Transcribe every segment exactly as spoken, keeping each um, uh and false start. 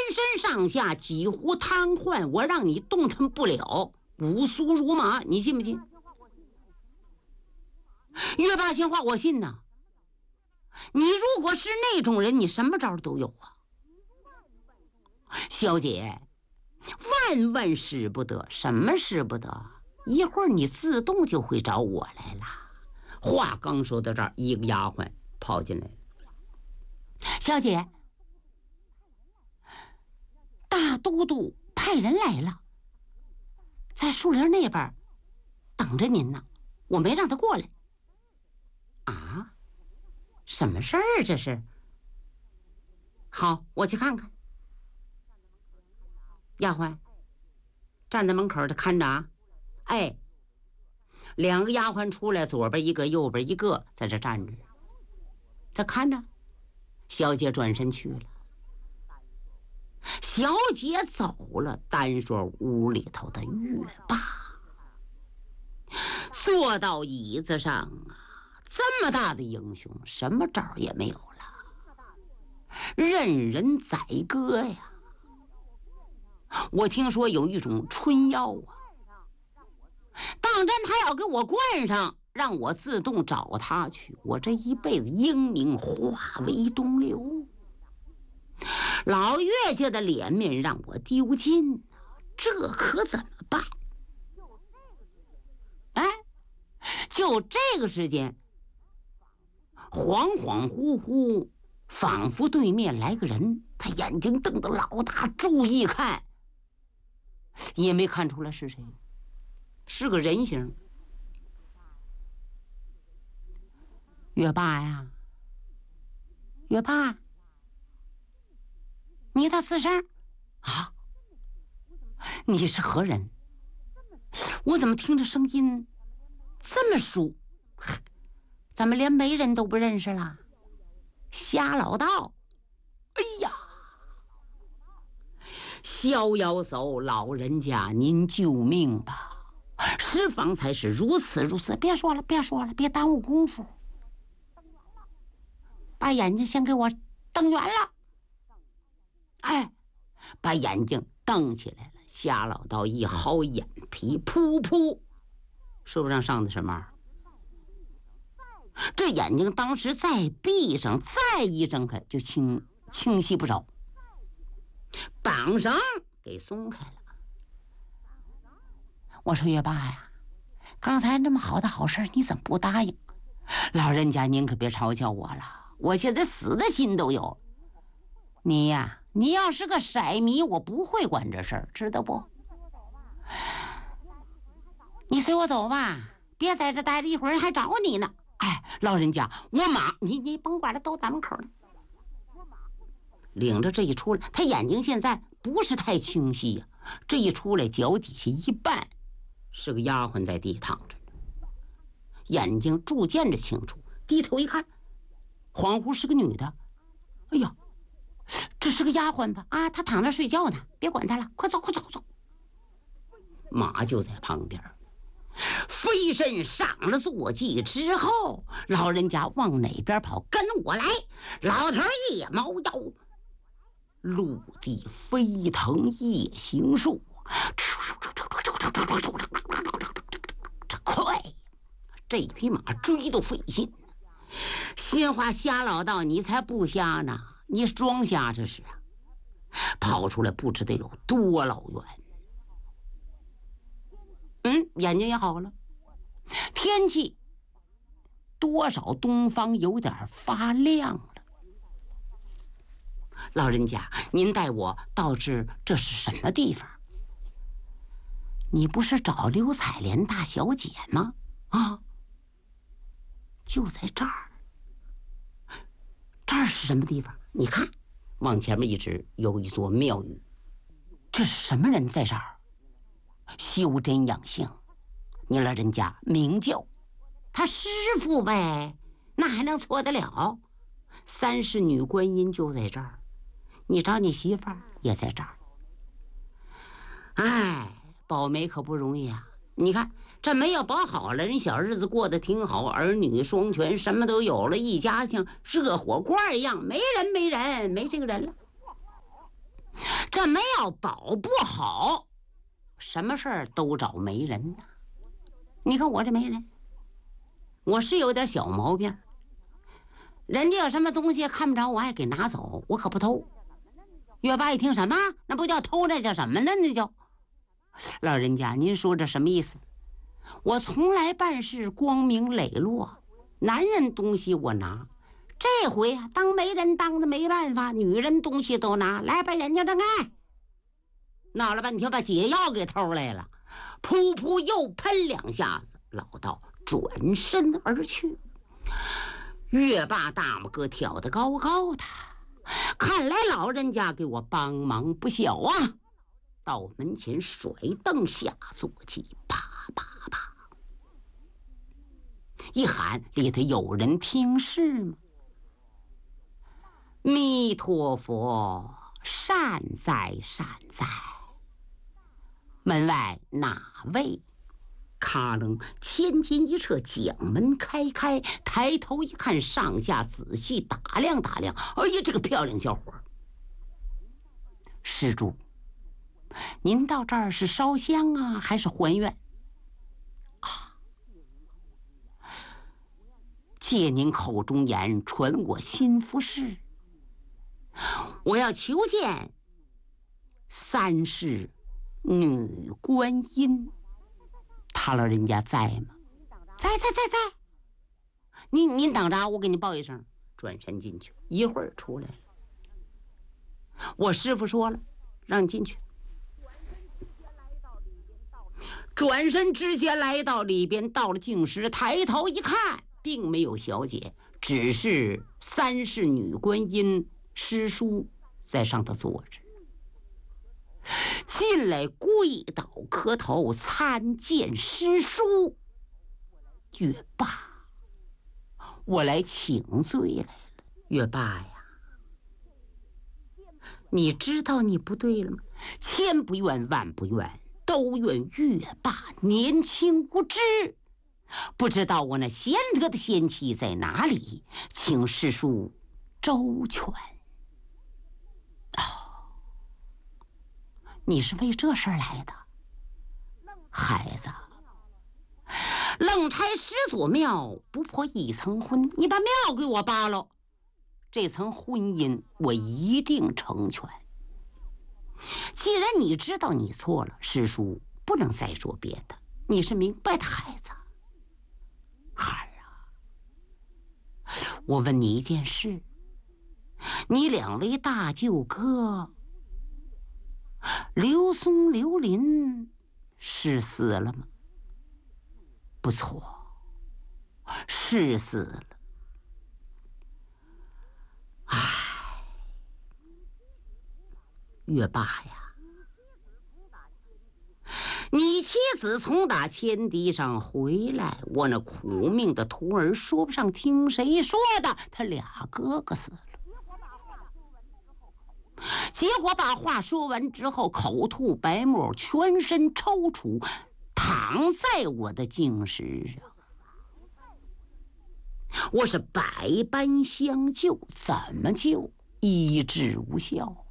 身上下几乎瘫痪，我让你动弹不了，五酥如麻，你信不信？岳霸先话我信呐。你如果是那种人，你什么招都有啊。小姐，万万使不得，什么使不得？一会儿你自动就会找我来了。话刚说到这儿，一个丫鬟跑进来了。小姐，大都督派人来了，在树林那边等着您呢，我没让他过来。啊？什么事儿啊？这是？好，我去看看。丫鬟站在门口的看着啊。哎，两个丫鬟出来，左边一个，右边一个，在这站着。这看着，小姐转身去了。小姐走了，单说屋里头的岳霸坐到椅子上啊，这么大的英雄，什么招也没有了，任人宰割呀。我听说有一种春药啊，当真他要给我灌上，让我自动找他去，我这一辈子英名化为东流，老岳家的脸面让我丢尽，这可怎么办？哎，就这个时间，恍恍惚惚，仿佛对面来个人，他眼睛瞪得老大，注意看，也没看出来是谁，是个人形。岳霸呀，岳霸，你的此声啊？你是何人？我怎么听着声音这么熟？咱们连媒人都不认识了。瞎老道，哎呀！逍遥叟老人家，您救命吧！是方才是如此如此，别说了，别说了，别耽误功夫。把眼睛先给我瞪圆了。哎，把眼睛瞪起来了。夏老道一薅眼皮，噗噗，说不上上的什么。这眼睛当时再闭上，再一睁开就清清晰不少。绑绳给松开了。我说岳霸呀，刚才那么好的好事，你怎么不答应？老人家您可别嘲笑我了，我现在死的心都有。你呀，你要是个色迷，我不会管这事儿，知道不？你随我走吧，别在这待着，一会儿人还找你呢。哎，老人家，我马你你甭管了，都大门口呢。领着这一出来，他眼睛现在不是太清晰呀、啊。这一出来，脚底下一半是个丫鬟在地躺着，眼睛逐渐着清楚，低头一看，恍惚是个女的。哎呀，这是个丫鬟吧？啊，她躺那睡觉呢，别管她了，快走，快走，走。马就在旁边。飞身上了坐骑之后，老人家往哪边跑？跟我来！老头一猫腰，陆地飞腾夜行术，这快！这匹马追都费劲。心话瞎老道，你才不瞎呢，你是装瞎，这是啊！跑出来不知道有多老远。嗯，眼睛也好了，天气多少东方有点发亮了。老人家，您带我到这，这是什么地方？你不是找刘彩莲大小姐吗？啊，就在这儿。这儿是什么地方？你看，往前面一直有一座庙宇。这是什么人在这儿？修真养性，你老人家明教，他师傅呗，那还能错得了？三世女观音就在这儿，你找你媳妇儿也在这儿。哎，保媒可不容易啊！你看这媒要保好了，人小日子过得挺好，儿女双全，什么都有了，一家像热火罐一样，没人没人没这个人了。 这没要保不好，什么事儿都找媒人呢。你看我这媒人，我是有点小毛病，人家有什么东西看不着，我还给拿走，我可不偷。岳爸一听，什么？那不叫偷，那叫什么呢？那叫老人家，您说这什么意思？我从来办事光明磊落，男人东西我拿，这回啊，当媒人当的没办法，女人东西都拿。来，把眼睛睁开。闹了半天，把解药给偷来了，噗噗又喷两下子，老道转身而去。岳爸大拇哥挑得高高的，看来老人家给我帮忙不小啊！到门前甩凳下坐骑，啪啪啪一喊，里头有人听是吗？弥陀佛，善哉善哉。门外哪位？咔楞，千金一撤，将门开开，抬头一看，上下仔细打量打量，哎呀，这个漂亮小伙！施主，您到这儿是烧香啊，还是还愿？啊！借您口中言，传我心腹事。我要求见三世女观音。他老人家在吗？在在在在。您您等着，我给你报一声。转身进去，一会儿出来了。我师父说了，让你进去。转身直接来到里边，到了净室，抬头一看，并没有小姐，只是三世女观音师叔在上头坐着。进来跪倒磕头参见师叔。岳爸，我来请罪来了。岳爸呀，你知道你不对了吗？千不愿万不愿，都怨岳爸年轻无知，不知道我那贤德的仙妻在哪里，请师叔周全。你是为这事儿来的，孩子。愣差十座庙，不破一层婚。你把庙给我扒了，这层婚姻我一定成全。既然你知道你错了，师叔不能再说别的。你是明白的孩子，孩儿啊，我问你一件事，你两位大舅哥刘松、刘林是死了吗？不错，是死了。唉，岳爸呀，你妻子从打千堤上回来，我那苦命的徒儿说不上听谁说的，他俩哥哥死了。结果把话说完之后，口吐白沫，全身抽搐，躺在我的净室上。我是百般相救，怎么救医治无效。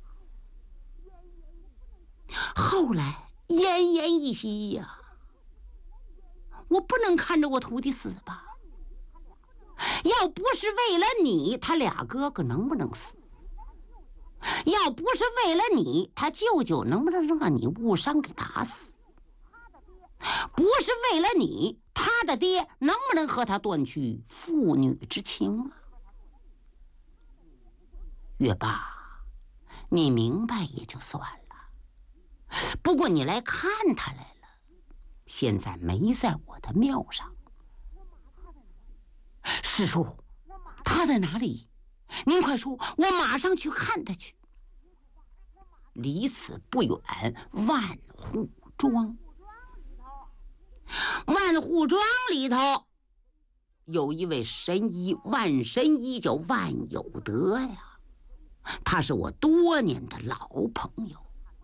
后来奄奄一息呀，我不能看着我徒弟死吧？要不是为了你，他俩哥哥能不能死？要不是为了你，他舅舅能不能让你误伤给打死？不是为了你，他的爹能不能和他断去父女之情啊？岳爸，你明白也就算了，不过你来看他来了，现在没在我的庙上。师叔，他在哪里？您快说，我马上去看他去。离此不远，万户庄。万户庄里头有一位神医，万神医叫万有德呀，他是我多年的老朋友。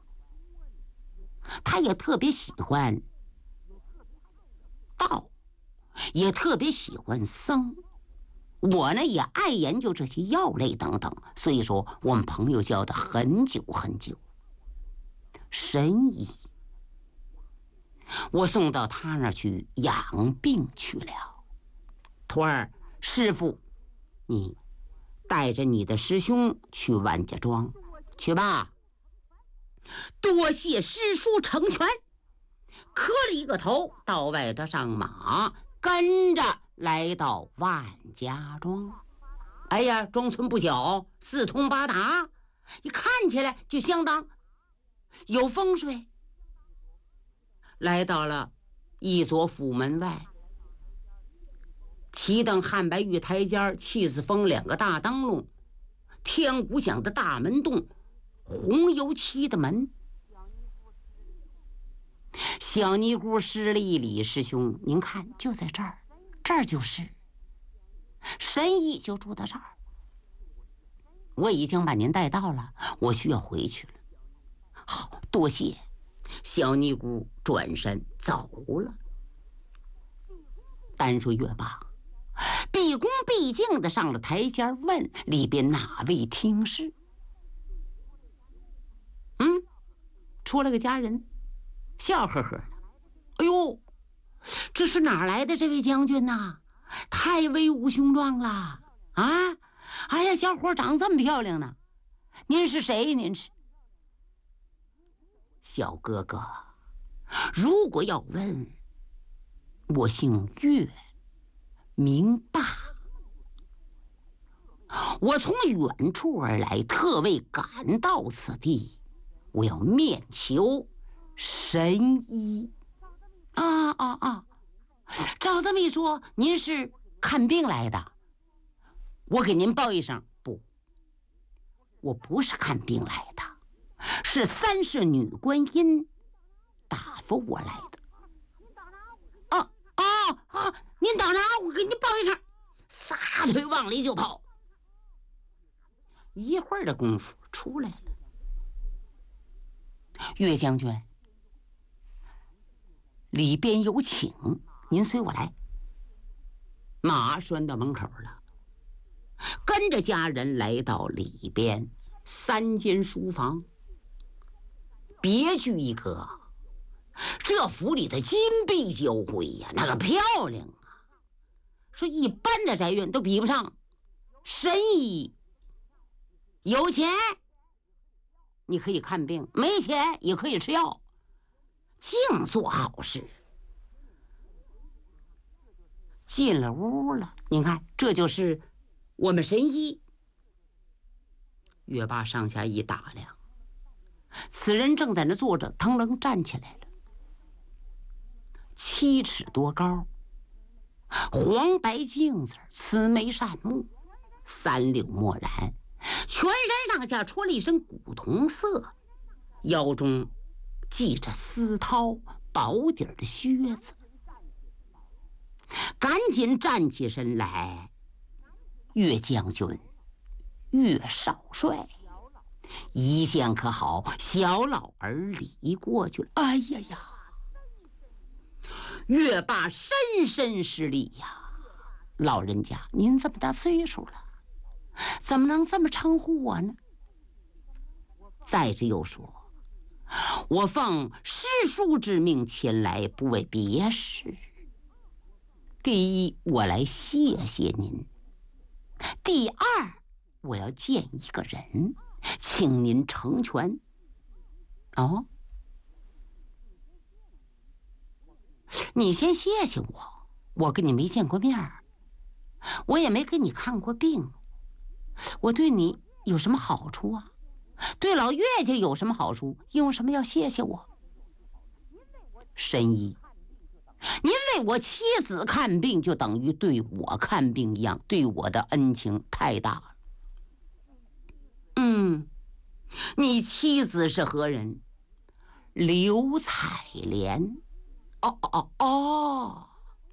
他也特别喜欢道，也特别喜欢僧。 我呢也爱研究这些药类等等，所以说我们朋友交的很久很久。神医，我送到他那儿去养病去了。徒儿，师傅，你带着你的师兄去万家庄去吧。多谢师叔成全，磕了一个头，到外头上马，跟着来到万家庄。哎呀，庄村不小，四通八达，一看起来就相当有风水。来到了一所府门外，七蹬汉白玉台阶，气死风两个大灯笼，天鼓响的大门洞，红油漆的门。小尼姑施了一礼，师兄，您看，就在这儿，这儿就是神医，就住到这儿。我已经把您带到了，我需要回去了。好，多谢。小尼姑转身走了。单说月罢，毕恭毕敬的上了台阶，问里边哪位听事。嗯，出了个家人，笑呵呵的。哎呦，这是哪儿来的这位将军呐？太威武雄壮了啊！哎呀，小伙长这么漂亮呢，您是谁？您是？小哥哥，如果要问，我姓岳，名霸。我从远处而来，特为赶到此地，我要面求神医。啊啊啊！照这么一说，您是看病来的？我给您报一声，不，我不是看病来的，是三世女观音打发我来的。啊啊啊！您等着，我给您报一声，撒腿往里就跑。一会儿的功夫出来了。岳将军，里边有请，您随我来。马拴到门口了，跟着家人来到里边，三间书房，别具一格。这府里的金碧交辉呀，那个漂亮啊！说一般的宅院都比不上。神医有钱你可以看病，没钱也可以吃药，净做好事。进了屋了，您看，这就是我们神医。岳霸上下一打量，此人正在那坐着，腾楞站起来了，七尺多高，黄白净子，慈眉善目，三绺墨染，全身上下穿了一身古铜色，腰中系着丝绦薄底的靴子。赶紧站起身来，岳将军，岳少帅，一向可好？小老儿礼过去了。哎呀呀！岳霸深深施礼呀，老人家，您这么大岁数了，怎么能这么称呼我呢？再者又说，我奉师叔之命前来，不为别事。第一，我来谢谢您；第二，我要见一个人，请您成全。哦，你先谢谢我，我跟你没见过面儿，我也没给你看过病，我对你有什么好处啊？对老岳家有什么好处？因为什么要谢谢我？神医，您为我妻子看病，就等于对我看病一样，对我的恩情太大了。嗯，你妻子是何人？刘彩莲。哦哦哦哦，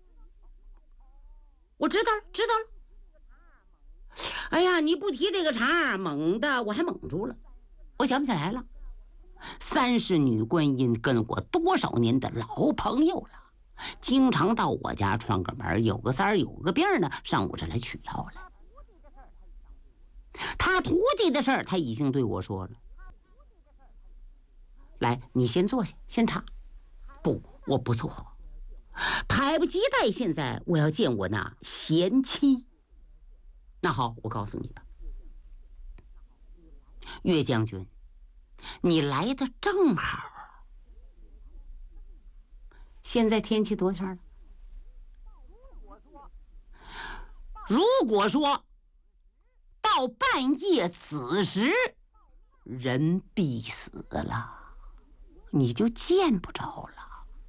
我知道了，知道了。哎呀，你不提这个茬，猛的我还蒙住了，我想不起来了。三世女观音跟我多少年的老朋友了， 经常到我家串个门，有个三儿有个病呢，上我这来取药来。他徒弟的事儿，他已经对我说了。来，你先坐下，先茶。不，我不坐，迫不及待，现在我要见我那贤妻。那好，我告诉你吧，岳将军，你来的正好。现在天气多少了？如果说到半夜子时，人必死了，你就见不着了。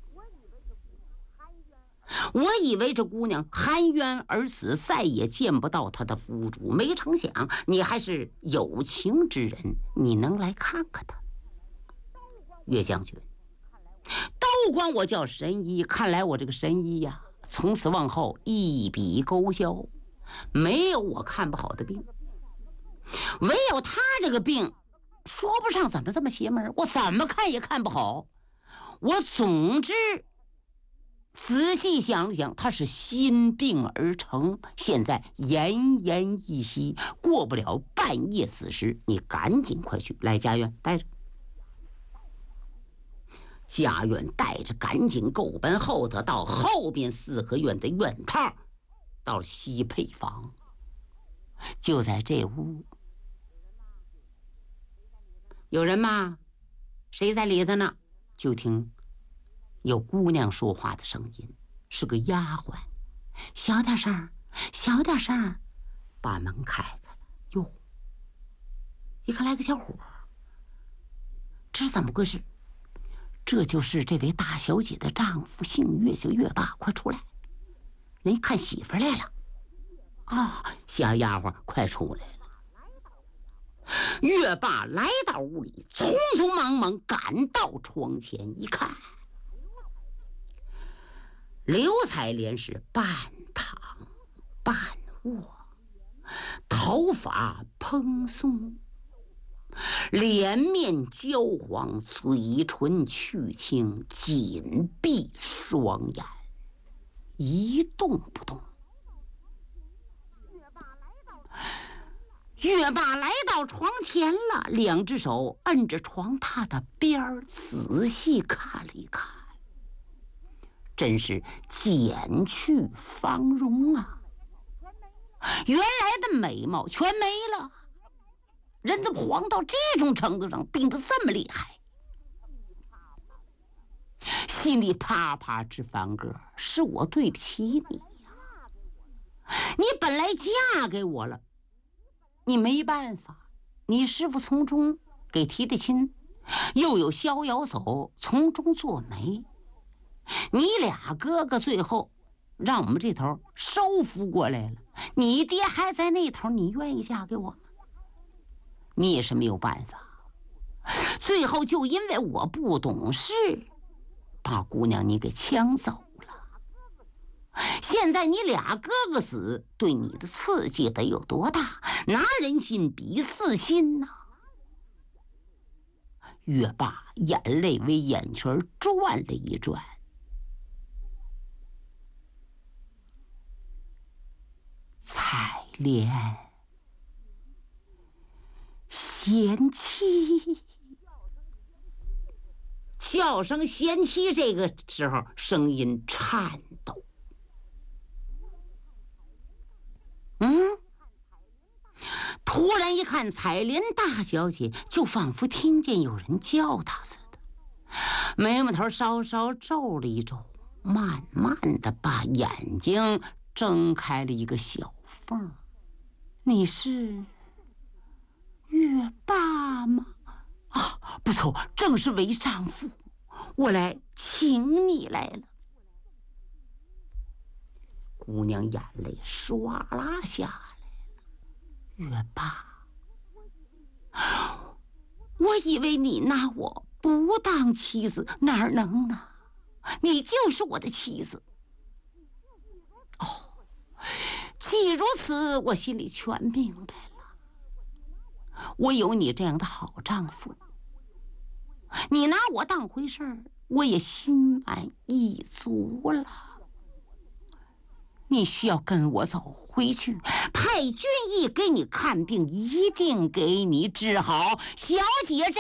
我以为这姑娘含冤而死，再也见不到她的夫主，没成想你还是有情之人，你能来看看她。岳将军，都管我叫神医，看来我这个神医呀，从此往后一笔勾销，没有我看不好的病，唯有他这个病说不上怎么这么邪门，我怎么看也看不好。我总之仔细想了想，他是心病而成，现在奄奄一息，过不了半夜子时，你赶紧快去，来家院带着。家院带着赶紧够奔后头，到后边四合院的院套，到西配房，就在这屋。有人吗？谁在里头呢？就听有姑娘说话的声音，是个丫鬟。小点声，小点声，把门开开了。哟，一看来个小伙，这是怎么回事？这就是这位大小姐的丈夫，姓岳，叫岳霸，快出来！人看媳妇来了。啊、哦，小丫鬟，快出来了！岳霸来到屋里，匆匆忙忙赶到窗前，一看，刘彩莲是半躺半卧，头发蓬松，脸面焦黄，嘴唇去青，紧闭双眼，一动不动。岳霸来到床前了，两只手摁着床榻的边儿，仔细看了一看，真是减去芳容啊！原来的美貌全没了，人怎么黄到这种程度上，病得这么厉害？心里啪啪直翻个，是我对不起你呀！你本来嫁给我了，你没办法，你师父从中给提的亲，又有逍遥叟从中做媒，你俩哥哥最后让我们这头收服过来了，你爹还在那头，你愿意嫁给我吗？你也是没有办法，最后就因为我不懂事，把姑娘你给抢走了。现在你俩哥哥死，对你的刺激得有多大？拿人心比死心呐、啊！岳霸眼泪为眼圈转了一转，彩莲，贤妻，笑声贤妻，这个时候声音颤抖。嗯，突然一看彩莲大小姐，就仿佛听见有人叫她似的，眉毛头稍稍皱了一皱，慢慢的把眼睛睁开了一个小缝。你是岳霸吗？啊，不错，正是为丈夫，我来请你来了。姑娘眼泪唰啦下来了。岳霸，我以为你拿我不当妻子，哪能呢？你就是我的妻子。哦，既如此，我心里全明白了。我有你这样的好丈夫，你拿我当回事儿， 我也心满意足了。你需要跟我走回去，派军医给你看病，一定给你治好。小姐这